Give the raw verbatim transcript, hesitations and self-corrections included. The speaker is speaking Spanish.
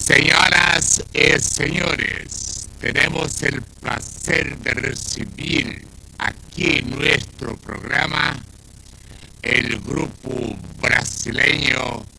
Señoras y señores, tenemos el placer de recibir aquí en nuestro programa el grupo brasileño